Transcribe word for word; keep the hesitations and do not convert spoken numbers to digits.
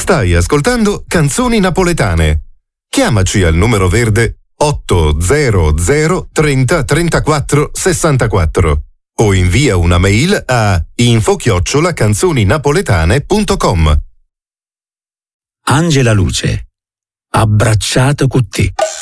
Stai ascoltando Canzoni Napoletane. Chiamaci al numero verde otto zero zero trenta trentaquattro sessantaquattro o invia una mail a info chiocciola canzoninapoletane punto com. Angela Luce, abbracciato con te.